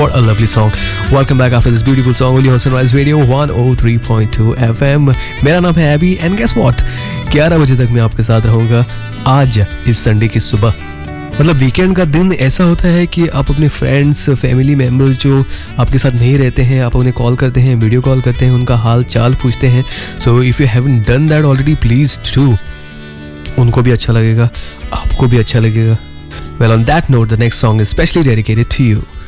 What a lovely song. Welcome back after this beautiful song only on Sunrise Radio 103.2 FM. मेरा नाम है AB and guess what? 11 बजे तक मैं आपके साथ रहूँगा आज इस संडे की सुबह. मतलब वीकेंड का दिन ऐसा होता है कि आप अपने फ्रेंड्स, फैमिली मेम्बर्स जो आपके साथ नहीं रहते हैं, आप उन्हें कॉल करते हैं, वीडियो कॉल करते हैं, उनका हाल चाल पूछते हैं. So if you haven't done that already, please do. उनको भी अच्छा लगेगा, आपको भी अच्छा लगेगा. Well, on that note, the next song is specially dedicated to you.